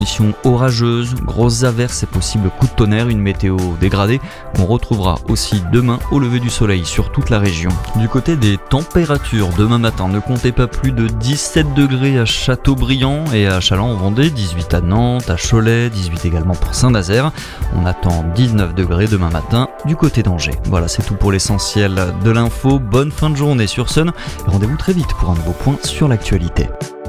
Conditions orageuses, grosses averses et possibles coups de tonnerre, une météo dégradée qu'on retrouvera aussi demain au lever du soleil sur toute la région. Du côté des températures, demain matin, ne comptez pas plus de 17 degrés à Châteaubriand et à Châlons en Vendée, 18 à Nantes, à Cholet, 18 également pour Saint-Nazaire. On attend 19 degrés demain matin du côté d'Angers. Voilà, c'est tout pour l'essentiel de l'info. Bonne fin de journée sur Sun et rendez-vous très vite pour un nouveau point sur l'actualité.